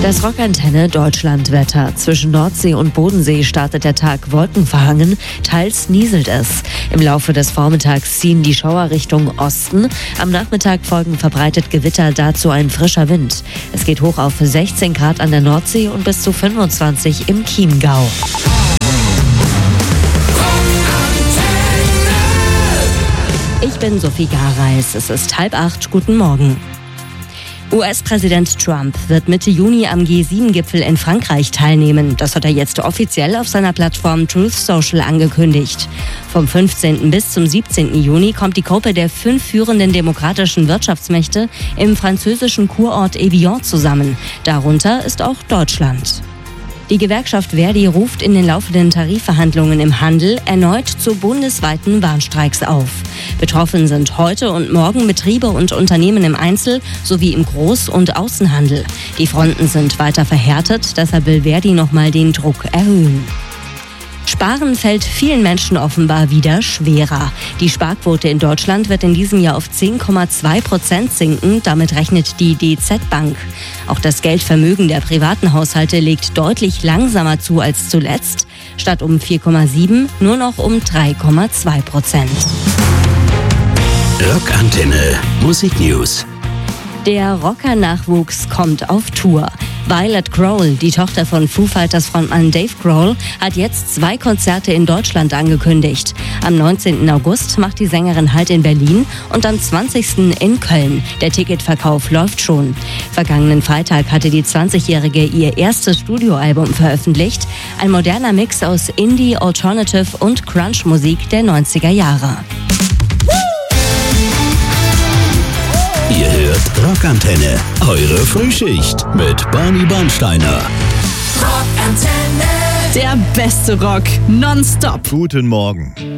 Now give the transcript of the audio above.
Das Rockantenne Deutschlandwetter. Zwischen Nordsee und Bodensee startet der Tag wolkenverhangen, teils nieselt es. Im Laufe des Vormittags ziehen die Schauer Richtung Osten. Am Nachmittag folgen verbreitet Gewitter, dazu ein frischer Wind. Es geht hoch auf 16 Grad an der Nordsee und bis zu 25 im Chiemgau. Ich bin Sophie Gareis. Es ist 7:30. Guten Morgen. US-Präsident Trump wird Mitte Juni am G7-Gipfel in Frankreich teilnehmen. Das hat er jetzt offiziell auf seiner Plattform Truth Social angekündigt. Vom 15. bis zum 17. Juni kommt die Gruppe der 5 führenden demokratischen Wirtschaftsmächte im französischen Kurort Evian zusammen. Darunter ist auch Deutschland. Die Gewerkschaft Verdi ruft in den laufenden Tarifverhandlungen im Handel erneut zu bundesweiten Warnstreiks auf. Betroffen sind heute und morgen Betriebe und Unternehmen im Einzel- sowie im Groß- und Außenhandel. Die Fronten sind weiter verhärtet, deshalb will Verdi nochmal den Druck erhöhen. Sparen fällt vielen Menschen offenbar wieder schwerer. Die Sparquote in Deutschland wird in diesem Jahr auf 10,2% sinken. Damit rechnet die DZ Bank. Auch das Geldvermögen der privaten Haushalte legt deutlich langsamer zu als zuletzt. Statt um 4,7 nur noch um 3,2%. Rockantenne Musiknews. Der Rocker-Nachwuchs kommt auf Tour. Violet Grohl, die Tochter von Foo Fighters Frontmann Dave Grohl, hat jetzt 2 Konzerte in Deutschland angekündigt. Am 19. August macht die Sängerin Halt in Berlin und am 20. in Köln. Der Ticketverkauf läuft schon. Vergangenen Freitag hatte die 20-Jährige ihr erstes Studioalbum veröffentlicht. Ein moderner Mix aus Indie, Alternative und Crunch-Musik der 90er Jahre. Ihr hört Rockantenne, eure Frühschicht mit Barney Bernsteiner. Rockantenne. Der beste Rock, nonstop. Guten Morgen.